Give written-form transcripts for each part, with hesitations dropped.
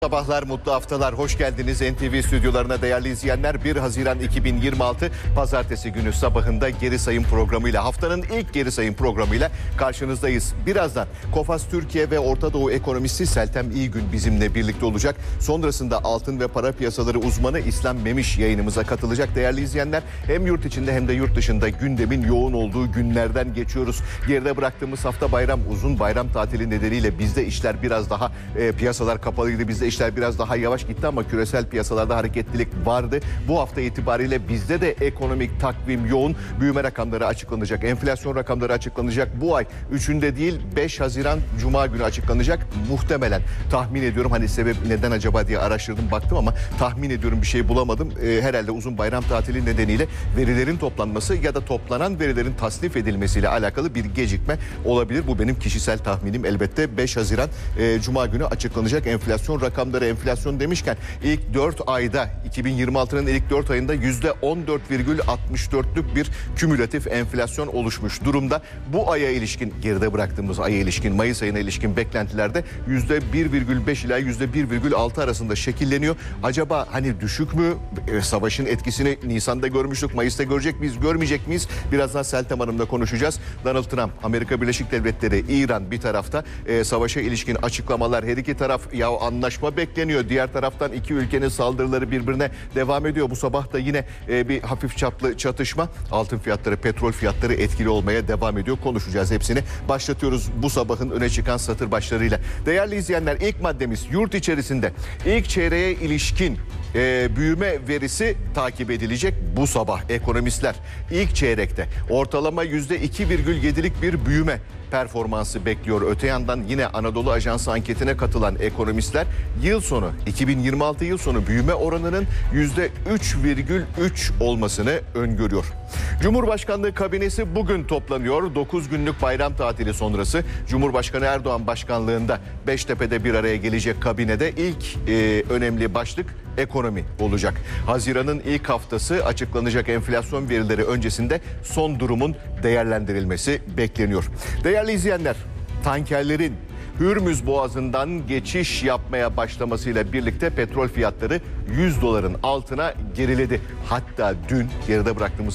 Sabahlar, mutlu haftalar. Hoş geldiniz NTV stüdyolarına değerli izleyenler. 1 Haziran 2026 Pazartesi günü sabahında geri sayım programıyla, haftanın ilk geri sayım programıyla karşınızdayız. Birazdan Kofas Türkiye ve Orta Doğu ekonomisti Seltem İyigün bizimle birlikte olacak. Sonrasında altın ve para piyasaları uzmanı İslam Memiş yayınımıza katılacak değerli izleyenler. Hem yurt içinde hem de yurt dışında gündemin yoğun olduğu günlerden geçiyoruz. Geride bıraktığımız hafta bayram, uzun bayram tatili nedeniyle bizde işler biraz daha piyasalar kapalıydı. Bizde işler biraz daha yavaş gitti ama küresel piyasalarda hareketlilik vardı. Bu hafta itibariyle bizde de ekonomik takvim yoğun. Büyüme rakamları açıklanacak. Enflasyon rakamları açıklanacak. Bu ay 3'ünde değil 5 Haziran Cuma günü açıklanacak. Muhtemelen tahmin ediyorum, hani sebep neden acaba diye araştırdım baktım ama tahmin ediyorum bir şey bulamadım. Herhalde uzun bayram tatili nedeniyle verilerin toplanması ya da toplanan verilerin tasnif edilmesiyle alakalı bir gecikme olabilir. Bu benim kişisel tahminim. Elbette 5 Haziran Cuma günü açıklanacak enflasyon rakamları. Enflasyon demişken ilk 4 ayda 2026'nın ilk 4 ayında %14,64'lük bir kümülatif enflasyon oluşmuş durumda. Bu aya ilişkin, geride bıraktığımız aya ilişkin, Mayıs ayına ilişkin beklentilerde %1,5 ila %1,6 arasında şekilleniyor. Acaba hani düşük mü? Savaşın etkisini Nisan'da görmüştük. Mayıs'ta görecek miyiz, görmeyecek miyiz? Birazdan Seltem Hanım'la konuşacağız. Donald Trump, Amerika Birleşik Devletleri, İran bir tarafta savaşa ilişkin açıklamalar. Her iki taraf ya anlaşma bekleniyor. Diğer taraftan iki ülkenin saldırıları birbirine devam ediyor. Bu sabah da yine bir hafif çaplı çatışma. Altın fiyatları, petrol fiyatları etkili olmaya devam ediyor. Konuşacağız hepsini. Başlatıyoruz bu sabahın öne çıkan satır başlarıyla. Değerli izleyenler, ilk maddemiz yurt içerisinde ilk çeyreğe ilişkin büyüme verisi takip edilecek bu sabah. Ekonomistler ilk çeyrekte ortalama %2,7'lik bir büyüme performansı bekliyor. Öte yandan yine Anadolu Ajansı anketine katılan ekonomistler yıl sonu, 2026 yıl sonu büyüme oranının %3,3 olmasını öngörüyor. Cumhurbaşkanlığı kabinesi bugün toplanıyor. 9 günlük bayram tatili sonrası Cumhurbaşkanı Erdoğan başkanlığında Beştepe'de bir araya gelecek kabinede ilk önemli başlık ekonomi olacak. Haziran'ın ilk haftası açıklanacak enflasyon verileri öncesinde son durumun değerlendirilmesi bekleniyor. Değerli izleyenler, tankerlerin Hürmüz Boğazı'ndan geçiş yapmaya başlamasıyla birlikte petrol fiyatları 100 doların altına geriledi. Hatta dün geride bıraktığımız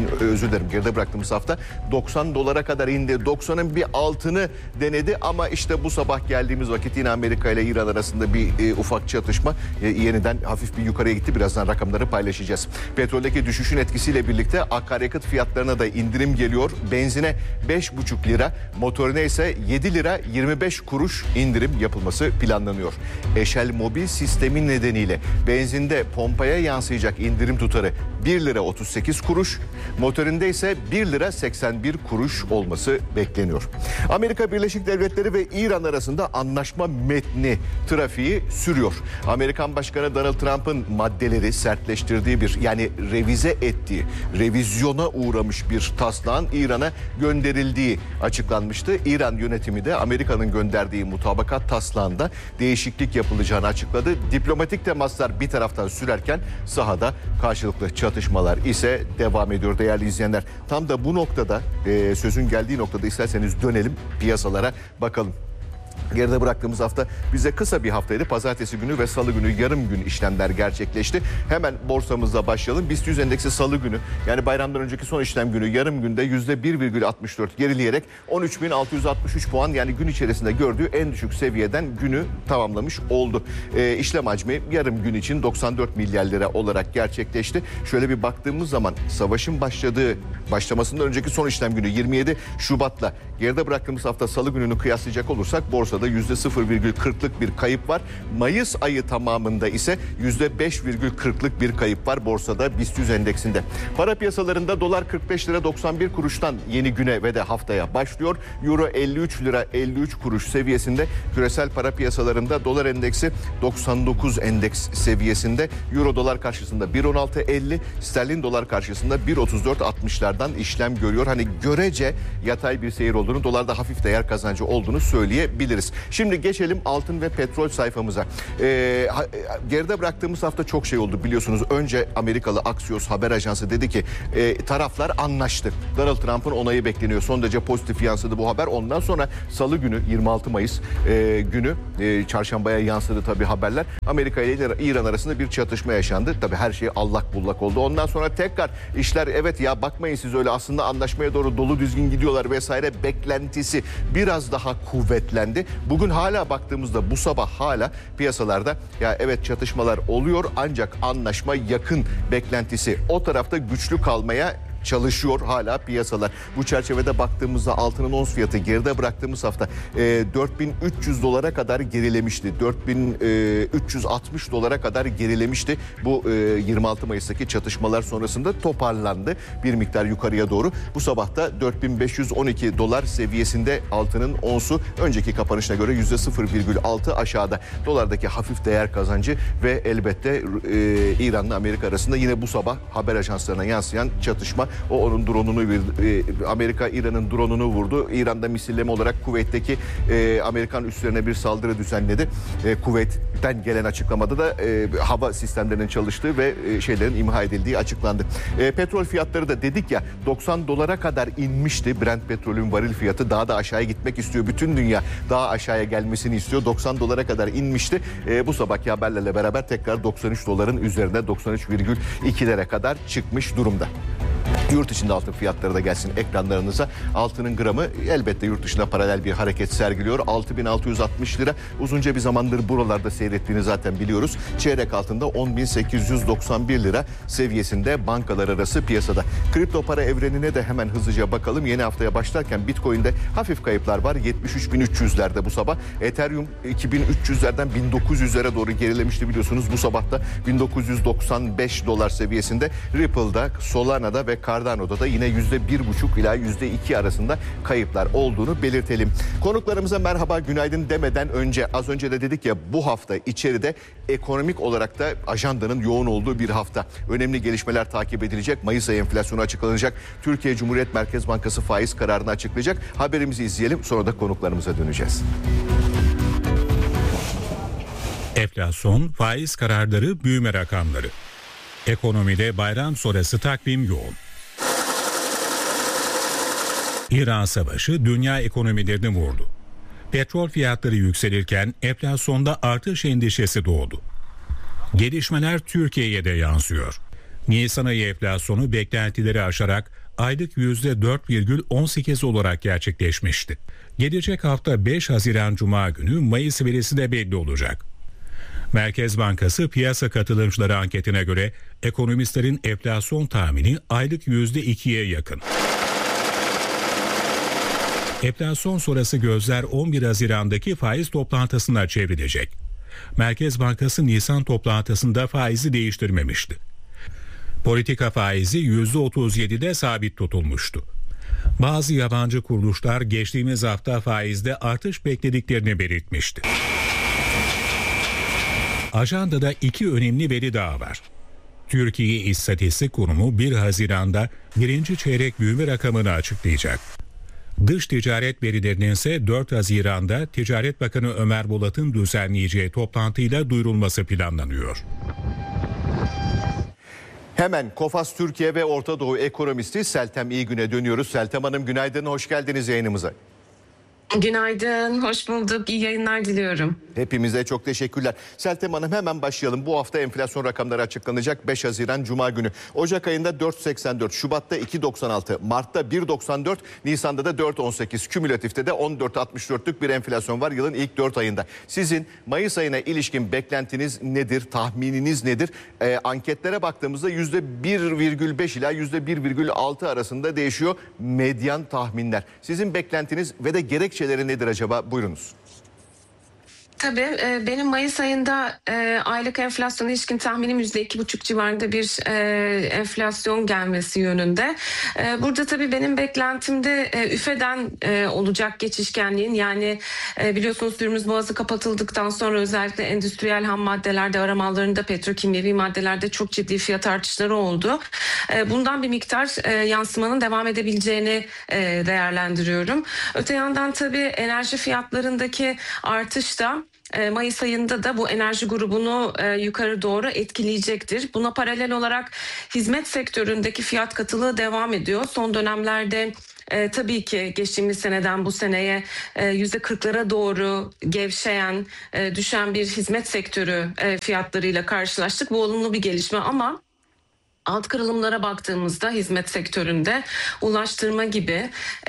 hafta 90 dolara kadar indi. 90'ın bir altını denedi ama işte bu sabah geldiğimiz vakit yine Amerika ile İran arasında bir ufak çatışma yeniden hafif bir yukarıya gitti. Birazdan rakamları paylaşacağız. Petroldeki düşüşün etkisiyle birlikte akaryakıt fiyatlarına da indirim geliyor. Benzine 5,5 lira, motorine ise 7 lira 25 kuruş indirim yapılması planlanıyor. Eşel mobil sistemi nedeniyle benzinde pompaya yansıyacak indirim tutarı 1 lira 38 kuruş, motorinde ise 1 lira 81 kuruş olması bekleniyor. Amerika Birleşik Devletleri ve İran arasında anlaşma metni trafiği sürüyor. Amerikan Başkanı Donald Trump'ın maddeleri sertleştirdiği revize ettiği, revizyona uğramış bir taslağın İran'a gönderildiği açıklanmıştı. İran yönetimi de Amerika'nın gönderdiği mutabakat taslağında değişiklik yapılacağını açıkladı. Diplomatik temaslar bir taraftan sürerken sahada karşılıklı çatışmalar ise devam ediyor değerli izleyenler. Tam da bu noktada sözün geldiği noktada isterseniz dönelim piyasalara bakalım. Geride bıraktığımız hafta bize kısa bir haftaydı. Pazartesi günü ve salı günü yarım gün işlemler gerçekleşti. Hemen borsamızla başlayalım. BIST 100 endeksi salı günü, yani bayramdan önceki son işlem günü yarım günde %1,64 gerileyerek 13.663 puan, yani gün içerisinde gördüğü en düşük seviyeden günü tamamlamış oldu. İşlem hacmi yarım gün için 94 milyar lira olarak gerçekleşti. Şöyle bir baktığımız zaman savaşın başlamasından önceki son işlem günü 27 Şubat'la geride bıraktığımız hafta salı gününü kıyaslayacak olursak borsada %0,40'lık bir kayıp var. Mayıs ayı tamamında ise %5,40'lık bir kayıp var borsada BIST 100 endeksinde. Para piyasalarında dolar 45 lira 91 kuruştan yeni güne ve de haftaya başlıyor. Euro 53 lira 53 kuruş seviyesinde. Küresel para piyasalarında dolar endeksi 99 endeks seviyesinde. Euro dolar karşısında 1.16.50, sterlin dolar karşısında 1.34.60'lardan işlem görüyor. Hani görece yatay bir seyir olduğunu, dolarda hafif değer kazancı olduğunu söyleyebiliriz. diyebiliriz. Şimdi geçelim altın ve petrol sayfamıza. Geride bıraktığımız hafta çok şey oldu biliyorsunuz. Önce Amerikalı Axios haber ajansı dedi ki taraflar anlaştı. Donald Trump'ın onayı bekleniyor. Son derece pozitif yansıdı bu haber. Ondan sonra Salı günü 26 Mayıs günü çarşambaya yansıdı tabii haberler. Amerika ile İran arasında bir çatışma yaşandı. Tabii her şey allak bullak oldu. Ondan sonra tekrar işler evet ya bakmayın siz öyle aslında anlaşmaya doğru dolu düzgün gidiyorlar vesaire beklentisi biraz daha kuvvetlendi. Bugün hala baktığımızda bu sabah hala piyasalarda ya evet çatışmalar oluyor ancak anlaşma yakın beklentisi o tarafta güçlü kalmaya çalışıyor hala piyasalar. Bu çerçevede baktığımızda altının ons fiyatı geride bıraktığımız hafta 4300 dolara kadar gerilemişti. 4360 dolara kadar gerilemişti. Bu 26 Mayıs'taki çatışmalar sonrasında toparlandı bir miktar yukarıya doğru. Bu sabah da 4512 dolar seviyesinde altının onsu önceki kapanışına göre %0,6 aşağıda. Dolardaki hafif değer kazancı ve elbette İran'la Amerika arasında yine bu sabah haber ajanslarına yansıyan çatışma. O onun drone'unu Amerika İran'ın drone'unu vurdu. İran'da misilleme olarak Kuveyt'teki Amerikan üslerine bir saldırı düzenledi. Kuveyt'ten gelen açıklamada da hava sistemlerinin çalıştığı ve şeylerin imha edildiği açıklandı. Petrol fiyatları da dedik ya 90 dolara kadar inmişti. Brent petrolün varil fiyatı daha da aşağıya gitmek istiyor. Bütün dünya daha aşağıya gelmesini istiyor. 90 dolara kadar inmişti. Bu sabahki haberlerle beraber tekrar 93 doların üzerinde 93,2'lere kadar çıkmış durumda. Yurt içinde altın fiyatları da gelsin ekranlarınıza. Altının gramı elbette yurt dışına paralel bir hareket sergiliyor. 6.660 lira. Uzunca bir zamandır buralarda seyrettiğini zaten biliyoruz. Çeyrek altında 10.891 lira seviyesinde bankalar arası piyasada. Kripto para evrenine de hemen hızlıca bakalım. Yeni haftaya başlarken Bitcoin'de hafif kayıplar var. 73.300'lerde bu sabah. Ethereum 2.300'lerden 1.900'lere doğru gerilemişti biliyorsunuz. Bu sabah da 1995 dolar seviyesinde. Ripple'da, Solana'da ve Cardano'da da yine %1,5 ila %2 arasında kayıplar olduğunu belirtelim. Konuklarımıza merhaba, günaydın demeden önce az önce de dedik ya bu hafta içeride ekonomik olarak da ajandanın yoğun olduğu bir hafta. Önemli gelişmeler takip edilecek. Mayıs ayı enflasyonu açıklanacak. Türkiye Cumhuriyet Merkez Bankası faiz kararını açıklayacak. Haberimizi izleyelim, sonra da konuklarımıza döneceğiz. Enflasyon, faiz kararları, büyüme rakamları. Ekonomide bayram sonrası takvim yoğun. İran Savaşı dünya ekonomilerini vurdu. Petrol fiyatları yükselirken enflasyonda artış endişesi doğdu. Gelişmeler Türkiye'ye de yansıyor. Nisan ayı enflasyonu beklentileri aşarak aylık %4,18 olarak gerçekleşmişti. Gelecek hafta 5 Haziran Cuma günü Mayıs verisi de belli olacak. Merkez Bankası piyasa katılımcıları anketine göre ekonomistlerin enflasyon tahmini aylık %2'ye yakın. Enflasyon sonrası gözler 11 Haziran'daki faiz toplantısına çevrilecek. Merkez Bankası Nisan toplantısında faizi değiştirmemişti. Politika faizi %37'de sabit tutulmuştu. Bazı yabancı kuruluşlar geçtiğimiz hafta faizde artış beklediklerini belirtmişti. Ajandada iki önemli veri daha var. Türkiye İstatistik Kurumu 1 Haziran'da birinci çeyrek büyüme rakamını açıklayacak. Dış ticaret verilerinin ise 4 Haziran'da Ticaret Bakanı Ömer Bolat'ın düzenleyeceği toplantıyla duyurulması planlanıyor. Hemen Kofas Türkiye ve Orta Doğu ekonomisti Seltem İyigün'e dönüyoruz. Seltem Hanım günaydın, hoş geldiniz yayınımıza. Günaydın, hoş bulduk. İyi yayınlar diliyorum. Hepimize çok teşekkürler. Seltem Hanım hemen başlayalım. Bu hafta enflasyon rakamları açıklanacak 5 Haziran Cuma günü. Ocak ayında 4.84, Şubat'ta 2.96, Mart'ta 1.94, Nisan'da da 4.18, kümülatifte de 14.64'lük bir enflasyon var yılın ilk 4 ayında. Sizin Mayıs ayına ilişkin beklentiniz nedir, tahmininiz nedir? Anketlere baktığımızda %1,5 ila %1,6 arasında değişiyor medyan tahminler. Sizin beklentiniz ve de gerekçeleri nedir acaba? Buyurunuz. Tabii benim Mayıs ayında aylık enflasyona ilişkin tahminim %2,5 civarında bir enflasyon gelmesi yönünde. Burada tabii benim beklentimde üfeden olacak geçişkenliğin, yani biliyorsunuz Hürmüz Boğazı kapatıldıktan sonra özellikle endüstriyel ham maddelerde, aramallarında, petrokimyevi maddelerde çok ciddi fiyat artışları oldu. Bundan bir miktar yansımanın devam edebileceğini değerlendiriyorum. Öte yandan tabii enerji fiyatlarındaki artış da Mayıs ayında da bu enerji grubunu yukarı doğru etkileyecektir. Buna paralel olarak hizmet sektöründeki fiyat katılığı devam ediyor. Son dönemlerde tabii ki geçtiğimiz seneden bu seneye %40'lara doğru gevşeyen, düşen bir hizmet sektörü fiyatlarıyla karşılaştık. Bu olumlu bir gelişme ama alt kırılımlara baktığımızda hizmet sektöründe ulaştırma gibi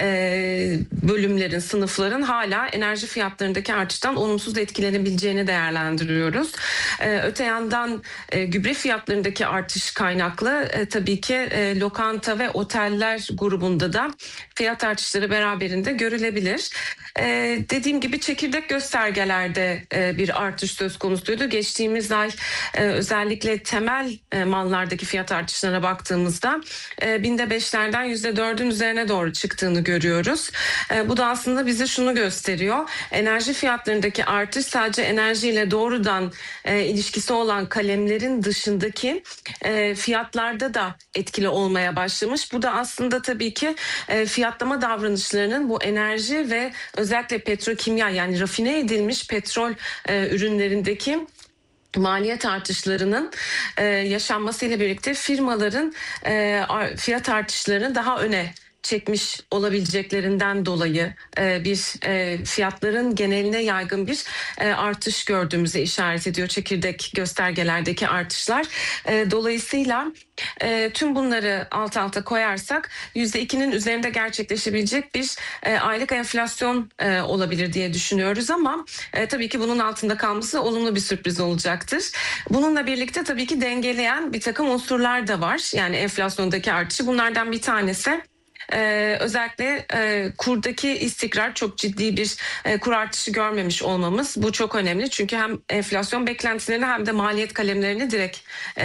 bölümlerin, sınıfların hala enerji fiyatlarındaki artıştan olumsuz etkilenebileceğini değerlendiriyoruz. Öte yandan gübre fiyatlarındaki artış kaynaklı tabii ki lokanta ve oteller grubunda da fiyat artışları beraberinde görülebilir. Dediğim gibi çekirdek göstergelerde bir artış söz konusuydu. Geçtiğimiz ay özellikle temel mallardaki fiyat artışlarına baktığımızda binde 5'lerden %4'ün üzerine doğru çıktığını görüyoruz. Bu da aslında bize şunu gösteriyor. Enerji fiyatlarındaki artış sadece enerjiyle doğrudan ilişkisi olan kalemlerin dışındaki fiyatlarda da etkili olmaya başlamış. Bu da aslında tabii ki fiyatlama davranışlarının bu enerji ve özellikle petrokimya, yani rafine edilmiş petrol ürünlerindeki maliyet artışlarının yaşanmasıyla birlikte firmaların fiyat artışlarını daha öne çekmiş olabileceklerinden dolayı bir fiyatların geneline yaygın bir artış gördüğümüze işaret ediyor çekirdek göstergelerdeki artışlar. Dolayısıyla tüm bunları alt alta koyarsak %2'nin üzerinde gerçekleşebilecek bir aylık enflasyon olabilir diye düşünüyoruz ama tabii ki bunun altında kalması olumlu bir sürpriz olacaktır. Bununla birlikte tabii ki dengeleyen bir takım unsurlar da var. Yani enflasyondaki artışı, bunlardan bir tanesi özellikle kurdaki istikrar, çok ciddi bir kur artışı görmemiş olmamız. Bu çok önemli çünkü hem enflasyon beklentilerini hem de maliyet kalemlerini direkt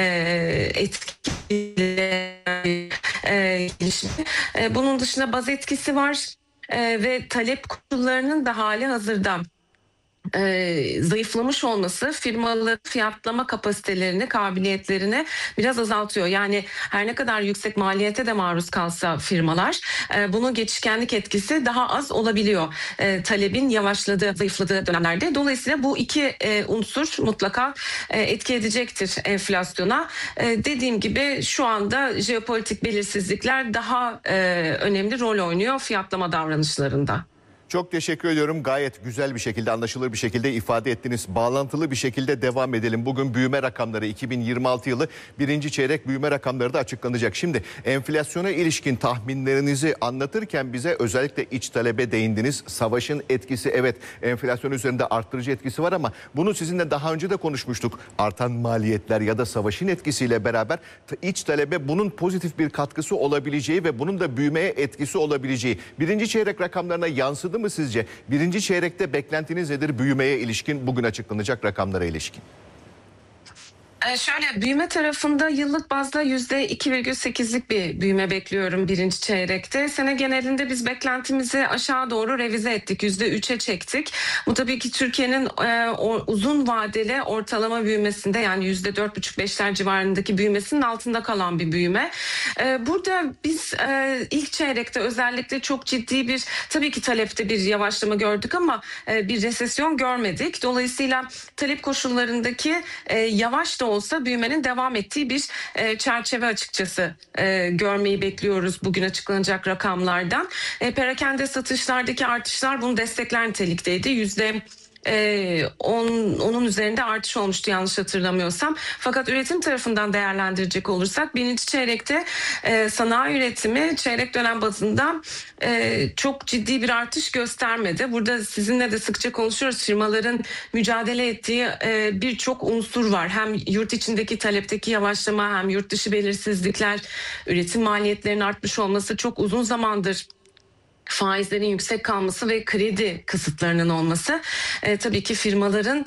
etkileyen bunun dışında baz etkisi var ve talep koşullarının da hali hazırda zayıflamış olması firmaların fiyatlama kapasitelerini, kabiliyetlerini biraz azaltıyor. Yani her ne kadar yüksek maliyete de maruz kalsa firmalar, bunun geçişkenlik etkisi daha az olabiliyor. Talebin yavaşladığı, zayıfladığı dönemlerde. Dolayısıyla bu iki unsur mutlaka etki edecektir enflasyona. Dediğim gibi şu anda jeopolitik belirsizlikler daha önemli rol oynuyor fiyatlama davranışlarında. Çok teşekkür ediyorum. Gayet güzel bir şekilde, anlaşılır bir şekilde ifade ettiniz. Bağlantılı bir şekilde devam edelim. Bugün büyüme rakamları, 2026 yılı birinci çeyrek büyüme rakamları da açıklanacak. Şimdi enflasyona ilişkin tahminlerinizi anlatırken bize özellikle iç talebe değindiniz. Savaşın etkisi, evet, enflasyon üzerinde arttırıcı etkisi var ama bunu sizinle daha önce de konuşmuştuk. Artan maliyetler ya da savaşın etkisiyle beraber iç talebe bunun pozitif bir katkısı olabileceği ve bunun da büyümeye etkisi olabileceği birinci çeyrek rakamlarına yansıdı mı sizce? Birinci çeyrekte beklentiniz nedir büyümeye ilişkin, bugün açıklanacak rakamlara ilişkin? Şöyle, büyüme tarafında yıllık bazda %2,8'lik bir büyüme bekliyorum birinci çeyrekte. Sene genelinde biz beklentimizi aşağı doğru revize ettik. %3'e çektik. Bu tabii ki Türkiye'nin uzun vadeli ortalama büyümesinde, yani %4,5-5'ler civarındaki büyümesinin altında kalan bir büyüme. Burada biz ilk çeyrekte özellikle çok ciddi bir, tabii ki talepte bir yavaşlama gördük ama bir resesyon görmedik. Dolayısıyla talep koşullarındaki yavaş da olsa büyümenin devam ettiği bir çerçeve açıkçası görmeyi bekliyoruz bugün açıklanacak rakamlardan. Perakende satışlardaki artışlar bunu destekler nitelikteydi. Onun üzerinde artış olmuştu yanlış hatırlamıyorsam. Fakat üretim tarafından değerlendirecek olursak birinci çeyrekte sanayi üretimi çeyrek dönem bazında çok ciddi bir artış göstermedi. Burada sizinle de sıkça konuşuyoruz. Firmaların mücadele ettiği birçok unsur var. Hem yurt içindeki talepteki yavaşlama, hem yurt dışı belirsizlikler, üretim maliyetlerinin artmış olması, çok uzun zamandır faizlerin yüksek kalması ve kredi kısıtlarının olması tabii ki firmaların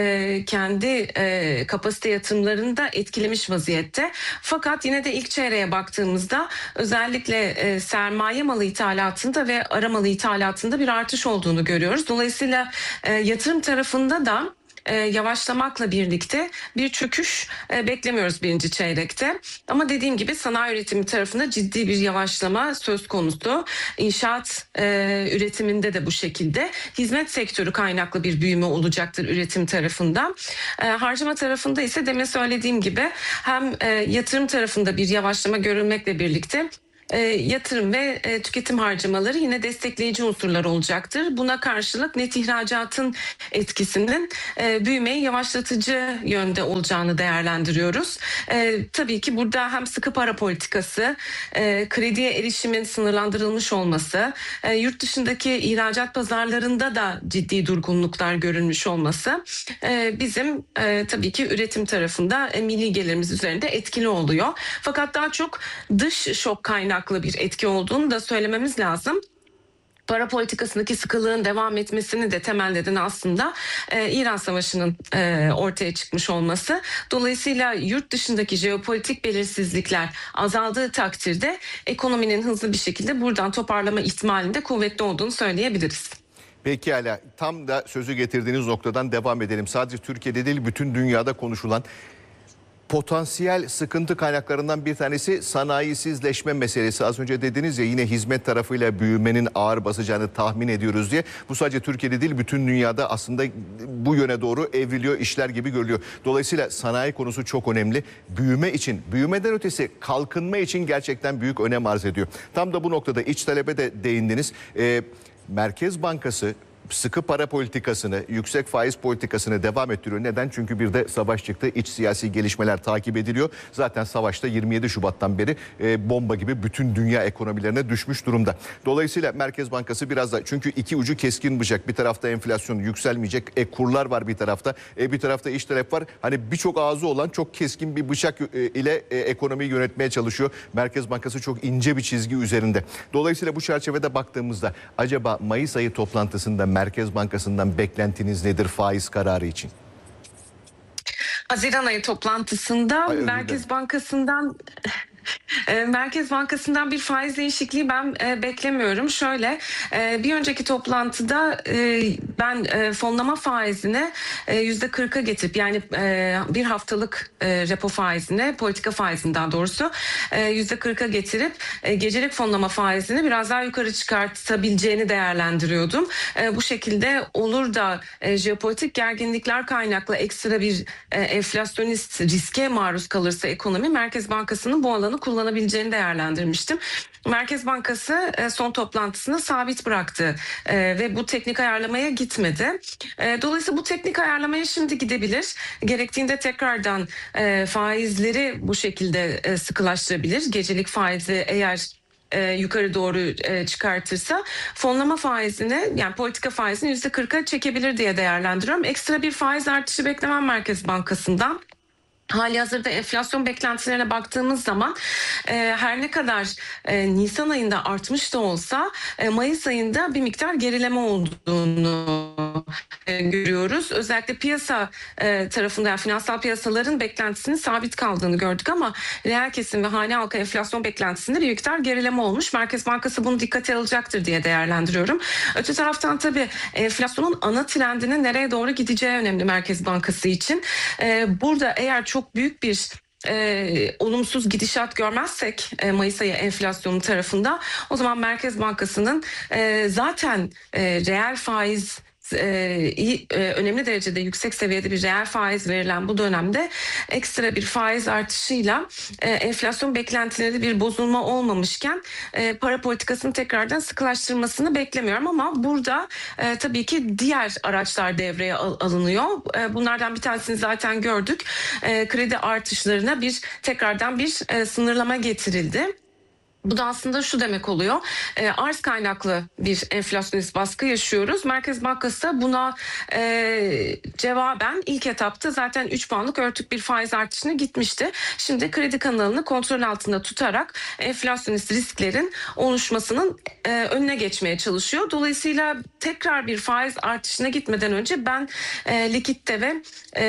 kendi kapasite yatırımlarını da etkilemiş vaziyette. Fakat yine de ilk çeyreğe baktığımızda özellikle sermaye malı ithalatında ve ara malı ithalatında bir artış olduğunu görüyoruz. Dolayısıyla yatırım tarafında da yavaşlamakla birlikte bir çöküş beklemiyoruz birinci çeyrekte. Ama dediğim gibi sanayi üretimi tarafında ciddi bir yavaşlama söz konusu. İnşaat üretiminde de bu şekilde. Hizmet sektörü kaynaklı bir büyüme olacaktır üretim tarafında. Harcama tarafında ise demin söylediğim gibi hem yatırım tarafında bir yavaşlama görülmekle birlikte yatırım ve tüketim harcamaları yine destekleyici unsurlar olacaktır. Buna karşılık net ihracatın etkisinin büyümeyi yavaşlatıcı yönde olacağını değerlendiriyoruz. Tabii ki burada hem sıkı para politikası, krediye erişimin sınırlandırılmış olması, yurt dışındaki ihracat pazarlarında da ciddi durgunluklar görülmüş olması bizim tabii ki üretim tarafında milli gelirimiz üzerinde etkili oluyor. Fakat daha çok dış şok kaynaklı bir etki olduğunu da söylememiz lazım. Para politikasındaki sıkılığın devam etmesini de temel nedeni aslında İran Savaşı'nın ortaya çıkmış olması. Dolayısıyla yurt dışındaki jeopolitik belirsizlikler azaldığı takdirde ekonominin hızlı bir şekilde buradan toparlama ihtimalinde kuvvetli olduğunu söyleyebiliriz. Peki hala tam da sözü getirdiğiniz noktadan devam edelim. Sadece Türkiye'de değil bütün dünyada konuşulan potansiyel sıkıntı kaynaklarından bir tanesi sanayisizleşme meselesi. Az önce dediniz ya yine hizmet tarafıyla büyümenin ağır basacağını tahmin ediyoruz diye. Bu sadece Türkiye'de değil bütün dünyada aslında bu yöne doğru evriliyor, işler gibi görülüyor. Dolayısıyla sanayi konusu çok önemli. Büyüme için, büyümeden ötesi kalkınma için gerçekten büyük önem arz ediyor. Tam da bu noktada iç talebe de değindiniz. Merkez Bankası sıkı para politikasını, yüksek faiz politikasını devam ettiriyor. Neden? Çünkü bir de savaş çıktı. İç siyasi gelişmeler takip ediliyor. Zaten savaşta 27 Şubat'tan beri bomba gibi bütün dünya ekonomilerine düşmüş durumda. Dolayısıyla Merkez Bankası biraz da çünkü iki ucu keskin bıçak. Bir tarafta enflasyon yükselmeyecek. Kurlar var bir tarafta. Bir tarafta iç talep var. Hani birçok ağzı olan çok keskin bir bıçak ile ekonomiyi yönetmeye çalışıyor. Merkez Bankası çok ince bir çizgi üzerinde. Dolayısıyla bu çerçevede baktığımızda acaba Mayıs ayı toplantısında Merkez Bankası'ndan beklentiniz nedir faiz kararı için? Haziran ayı toplantısında Merkez Bankası'ndan bir faiz değişikliği ben beklemiyorum. Şöyle bir önceki toplantıda ben fonlama faizini %40'a getirip yani bir haftalık repo faizine, politika faizini daha doğrusu %40'a getirip gecelik fonlama faizini biraz daha yukarı çıkartabileceğini değerlendiriyordum. Bu şekilde olur da jeopolitik gerginlikler kaynaklı ekstra bir enflasyonist riske maruz kalırsa ekonomi, Merkez Bankası'nın bu alanı kullanabileceğini değerlendirmiştim. Merkez Bankası son toplantısını sabit bıraktı ve bu teknik ayarlamaya gitmedi. Dolayısıyla bu teknik ayarlamaya şimdi gidebilir. Gerektiğinde tekrardan faizleri bu şekilde sıkılaştırabilir. Gecelik faizi eğer yukarı doğru çıkartırsa fonlama faizini yani politika faizini %40'a çekebilir diye değerlendiriyorum. Ekstra bir faiz artışı beklemem Merkez Bankası'ndan. Halihazırda enflasyon beklentilerine baktığımız zaman her ne kadar Nisan ayında artmış da olsa Mayıs ayında bir miktar gerileme olduğunu görüyoruz. Özellikle piyasa tarafında yani finansal piyasaların beklentisinin sabit kaldığını gördük ama reel kesim ve hane halkı enflasyon beklentisinde bir miktar gerileme olmuş. Merkez Bankası bunu dikkate alacaktır diye değerlendiriyorum. Öte taraftan tabii enflasyonun ana trendinin nereye doğru gideceği önemli Merkez Bankası için. Burada eğer çok büyük bir olumsuz gidişat görmezsek Mayıs ayı enflasyonu tarafında o zaman Merkez Bankası'nın zaten reel faiz önemli derecede yüksek seviyede bir reel faiz verilen bu dönemde ekstra bir faiz artışıyla enflasyon beklentilerinde bir bozulma olmamışken para politikasını tekrardan sıkılaştırmasını beklemiyorum ama burada tabii ki diğer araçlar devreye alınıyor. Bunlardan bir tanesini zaten gördük. Kredi artışlarına tekrardan bir sınırlama getirildi. Bu da aslında şu demek oluyor. Arz kaynaklı bir enflasyonist baskı yaşıyoruz. Merkez Bankası da buna cevaben ilk etapta zaten 3 puanlık örtük bir faiz artışına gitmişti. Şimdi kredi kanalını kontrol altında tutarak enflasyonist risklerin oluşmasının önüne geçmeye çalışıyor. Dolayısıyla tekrar bir faiz artışına gitmeden önce ben likitte ve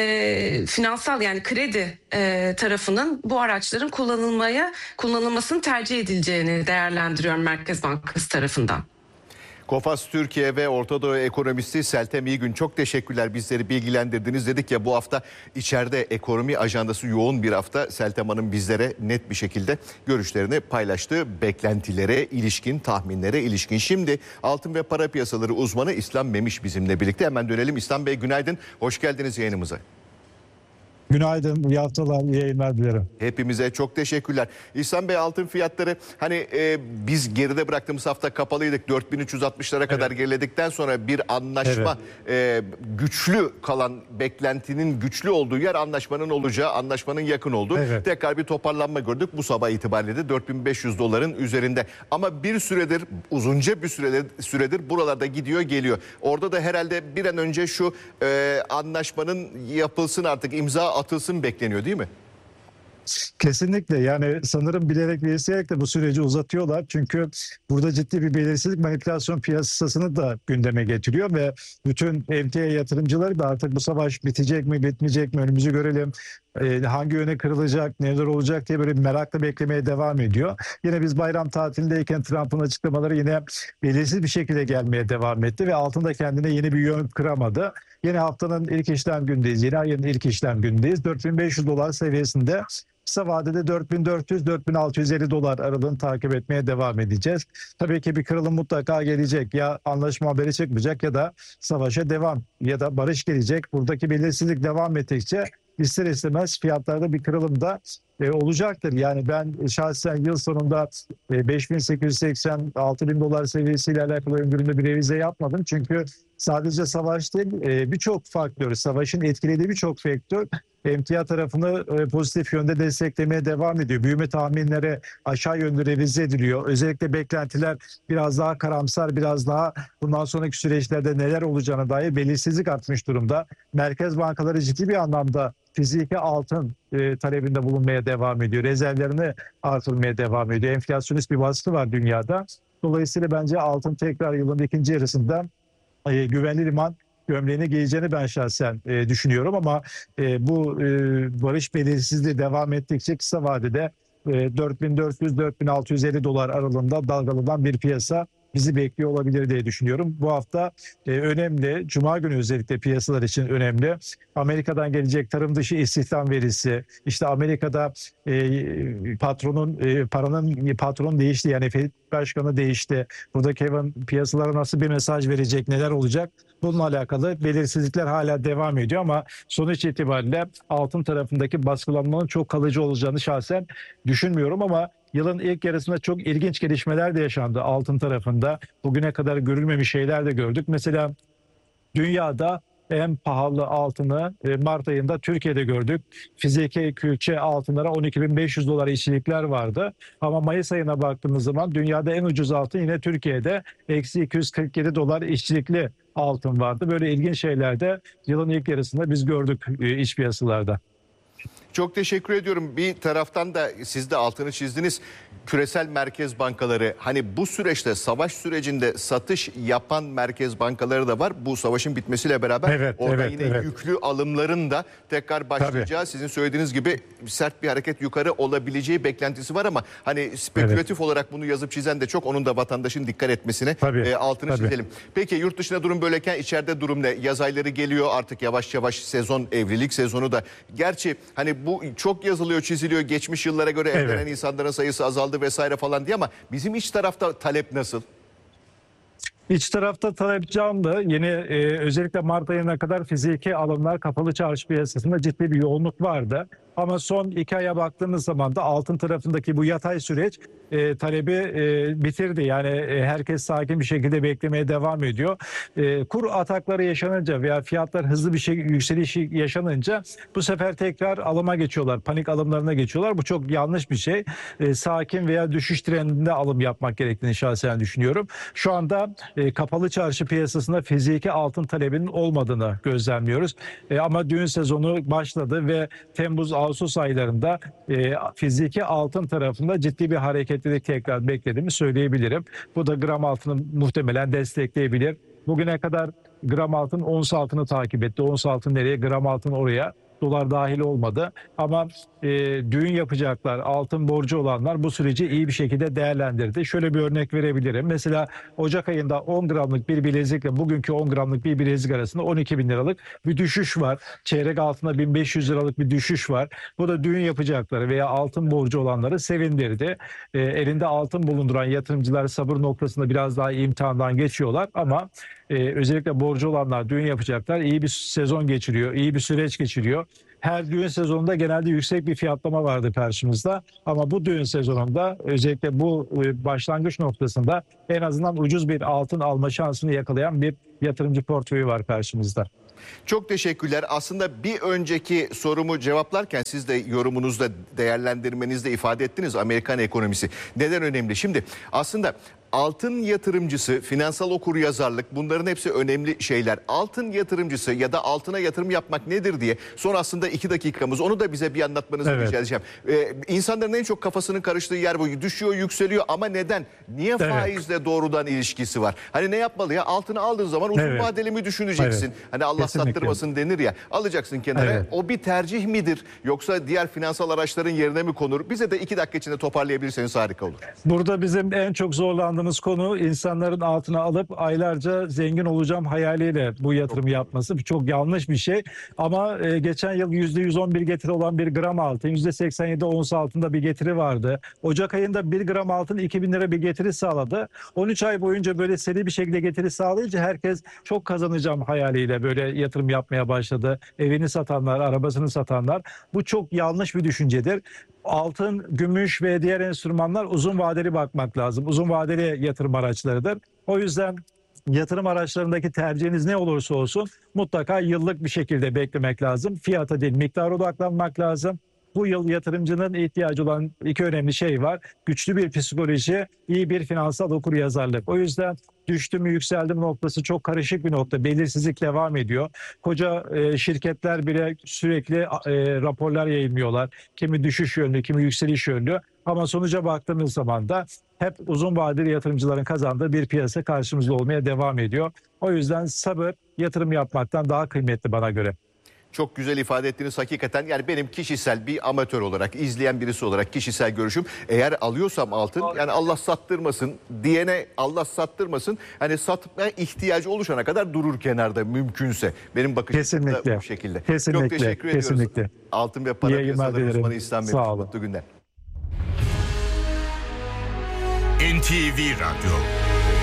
finansal yani kredi tarafının bu araçların kullanılmasını tercih edileceğini değerlendiriyorum Merkez Bankası tarafından. Kofas Türkiye ve Orta Doğu ekonomisti Seltem İyigün, çok teşekkürler, bizleri bilgilendirdiniz. Dedik ya, bu hafta içeride ekonomi ajandası yoğun bir hafta. Seltem Hanım bizlere net bir şekilde görüşlerini paylaştı. Beklentilere ilişkin, tahminlere ilişkin. Şimdi altın ve para piyasaları uzmanı İslam Memiş bizimle birlikte. Hemen dönelim. İslam Bey, günaydın. Hoş geldiniz yayınımıza. Günaydın, iyi haftalar, iyi yayınlar dilerim. Hepimize çok teşekkürler. İhsan Bey, altın fiyatları biz geride bıraktığımız hafta kapalıydık. 4360'lara kadar geriledikten sonra bir anlaşma, güçlü kalan, beklentinin güçlü olduğu yer anlaşmanın olacağı, anlaşmanın yakın olduğu. Evet. Tekrar bir toparlanma gördük. Bu sabah itibariyle de 4500 doların üzerinde. Ama bir süredir, uzunca bir süredir buralarda gidiyor geliyor. Orada da herhalde bir an önce şu anlaşmanın yapılsın, artık imza atılsın bekleniyor, değil mi? Kesinlikle, yani sanırım bilerek ve isteyerek de bu süreci uzatıyorlar. Çünkü burada ciddi bir belirsizlik manipülasyon piyasasını da gündeme getiriyor ve bütün emtia yatırımcıları da artık bu savaş bitecek mi bitmeyecek mi, önümüzü görelim, hangi yöne kırılacak, neler olacak diye böyle merakla beklemeye devam ediyor. Yine biz bayram tatilindeyken Trump'ın açıklamaları yine belirsiz bir şekilde gelmeye devam etti ve altında kendine yeni bir yön kıramadı. Yine haftanın ilk işlem günündeyiz, yeni ayın ilk işlem günündeyiz. 4500 dolar seviyesinde, kısa vadede 4400-4650 dolar aralığını takip etmeye devam edeceğiz. Tabii ki bir kırılım mutlaka gelecek. Ya anlaşma haberi çıkmayacak ya da savaşa devam ya da barış gelecek. Buradaki belirsizlik devam ettikçe ister istemez fiyatlarda bir kırılım da olacaktır. Yani ben şahsen yıl sonunda 5880-6000 dolar seviyesiyle alakalı öngörümde bir revize yapmadım. Çünkü sadece savaş değil, birçok faktör, savaşın etkilediği birçok faktör emtia tarafını pozitif yönde desteklemeye devam ediyor. Büyüme tahminleri aşağı yönde revize ediliyor. Özellikle beklentiler biraz daha karamsar, biraz daha bundan sonraki süreçlerde neler olacağına dair belirsizlik artmış durumda. Merkez bankaları ciddi bir anlamda fiziki altın talebinde bulunmaya devam ediyor. Rezervlerini artırmaya devam ediyor. Enflasyonist bir baskı var dünyada. Dolayısıyla bence altın tekrar yılın ikinci yarısında güvenli liman gömleğini giyeceğini ben şahsen düşünüyorum, ama bu barış belirsizliği devam ettikçe kısa vadede 4400-4650 dolar aralığında dalgalanan bir piyasa bizi bekliyor olabilir diye düşünüyorum. Bu hafta önemli. Cuma günü özellikle piyasalar için önemli. Amerika'dan gelecek tarım dışı istihdam verisi, işte Amerika'da patronun değişti, yani Fed Başkanı değişti. Burada Kevin piyasalara nasıl bir mesaj verecek, neler olacak? Bununla alakalı belirsizlikler hala devam ediyor, ama sonuç itibariyle altın tarafındaki baskılanmanın çok kalıcı olacağını şahsen düşünmüyorum, ama yılın ilk yarısında çok ilginç gelişmeler de yaşandı altın tarafında. Bugüne kadar görülmemiş şeyler de gördük. Mesela dünyada en pahalı altını Mart ayında Türkiye'de gördük. Fiziki külçe altınlara 12.500 dolar işçilikler vardı. Ama Mayıs ayına baktığımız zaman dünyada en ucuz altın yine Türkiye'de eksi 247 dolar işçilikli altın vardı. Böyle ilginç şeyler de yılın ilk yarısında biz gördük iç piyasalarda. Çok teşekkür ediyorum. Bir taraftan da siz de altını çizdiniz. Küresel merkez bankaları, hani bu süreçte, savaş sürecinde satış yapan merkez bankaları da var. Bu savaşın bitmesiyle beraber orada yine yüklü alımların da tekrar başlayacağı, sizin söylediğiniz gibi sert bir hareket yukarı olabileceği beklentisi var, ama hani spekülatif olarak bunu yazıp çizen de çok, onun da vatandaşın dikkat etmesine altını çizelim. Peki yurt dışında durum böyleyken içeride durum ne? Yaz ayları geliyor artık, yavaş yavaş sezon, evlilik sezonu da. Gerçi hani bu çok yazılıyor, çiziliyor. Geçmiş yıllara göre evlenen insanların sayısı azaldı vesaire falan diye, ama bizim iç tarafta talep nasıl? İç tarafta talep canlı. Yeni özellikle Mart ayına kadar fiziki alımlar kapalı çarşı piyasasında ciddi bir yoğunluk vardı. Ama son 2 aya baktığımız zaman da altın tarafındaki bu yatay süreç talebi bitirdi. Yani herkes sakin bir şekilde beklemeye devam ediyor. Kur atakları yaşanınca veya fiyatlar hızlı bir yükselişi yaşanınca bu sefer tekrar alıma geçiyorlar. Panik alımlarına geçiyorlar. Bu çok yanlış bir şey. Sakin veya düşüş trendinde alım yapmak gerektiğini şahsen düşünüyorum. Şu anda kapalı çarşı piyasasında fiziki altın talebinin olmadığını gözlemliyoruz. Ama düğün sezonu başladı ve Temmuz-Ağustos aylarında fiziki altın tarafında ciddi bir hareketlilik tekrar beklediğimi söyleyebilirim. Bu da gram altını muhtemelen destekleyebilir. Bugüne kadar gram altın ons altını takip etti. Ons altın nereye? Gram altın oraya. Dolar dahil olmadı ama düğün yapacaklar, altın borcu olanlar bu süreci iyi bir şekilde değerlendirdi. Şöyle bir örnek verebilirim. Mesela Ocak ayında 10 gramlık bir bilezikle bugünkü 10 gramlık bir bilezik arasında 12 bin liralık bir düşüş var. Çeyrek altında 1500 liralık bir düşüş var. Bu da düğün yapacakları veya altın borcu olanları sevindirdi. Elinde altın bulunduran yatırımcılar sabır noktasında biraz daha imtihandan geçiyorlar ama özellikle borcu olanlar düğün yapacaklar. İyi bir sezon geçiriyor, iyi bir süreç geçiriyor. Her düğün sezonunda genelde yüksek bir fiyatlama vardı karşımızda. Ama bu düğün sezonunda özellikle bu başlangıç noktasında en azından ucuz bir altın alma şansını yakalayan bir yatırımcı portföyü var karşımızda. Çok teşekkürler. Aslında bir önceki sorumu cevaplarken siz de yorumunuzda, değerlendirmenizde ifade ettiniz Amerikan ekonomisi. Neden önemli? Şimdi aslında altın yatırımcısı, finansal okuryazarlık, bunların hepsi önemli şeyler. Altın yatırımcısı ya da altına yatırım yapmak nedir diye son aslında 2 dakikamız, onu da bize bir anlatmanızı rica edeceğim. İnsanların en çok kafasının karıştığı yer bu. Düşüyor, yükseliyor ama neden? Niye faizle doğrudan ilişkisi var? Hani ne yapmalı ya? Altını aldığın zaman uzun vadeli mi düşüneceksin? Hani Allah sattırmasın denir ya. Alacaksın kenara. O bir tercih midir? Yoksa diğer finansal araçların yerine mi konur? Bize de 2 dakika içinde toparlayabilirseniz harika olur. Burada bizim en çok zorlandığımız konu insanların altına alıp aylarca zengin olacağım hayaliyle bu yatırım yapması. Bu çok yanlış bir şey. Ama geçen yıl %111 getiri olan bir gram altın, %87 ons altında bir getiri vardı. Ocak ayında 1 gram altın 2000 lira bir getiri sağladı. 13 ay boyunca böyle seri bir şekilde getiri sağlayınca herkes çok kazanacağım hayaliyle böyle yatırım yapmaya başladı. Evini satanlar, arabasını satanlar. Bu çok yanlış bir düşüncedir. Altın, gümüş ve diğer enstrümanlar uzun vadeli bakmak lazım. Uzun vadeli yatırım araçlarıdır. O yüzden yatırım araçlarındaki tercihiniz ne olursa olsun mutlaka yıllık bir şekilde beklemek lazım. Fiyata değil, miktara odaklanmak lazım. Bu yıl yatırımcının ihtiyacı olan 2 önemli şey var. Güçlü bir psikoloji, iyi bir finansal okuryazarlık. O yüzden düştü mü yükseldi mi noktası çok karışık bir nokta. Belirsizlik devam ediyor. Koca şirketler bile sürekli raporlar yayınlıyorlar. Kimi düşüş yönlü, kimi yükseliş yönlü. Ama sonuca baktığımız zaman da hep uzun vadeli yatırımcıların kazandığı bir piyasa karşımızda olmaya devam ediyor. O yüzden sabır yatırım yapmaktan daha kıymetli bana göre. Çok güzel ifade ettiniz hakikaten. Yani benim kişisel bir amatör olarak, izleyen birisi olarak kişisel görüşüm, eğer alıyorsam altın, yani Allah sattırmasın diyene Allah sattırmasın. Hani satmaya ihtiyacı oluşana kadar durur kenarda mümkünse. Benim bakışım da bu şekilde. Kesinlikle. Çok teşekkür ediyoruz. Altın ve para piyasaları uzmanı İhsan Bey. Mutlu günler. NTV Radyo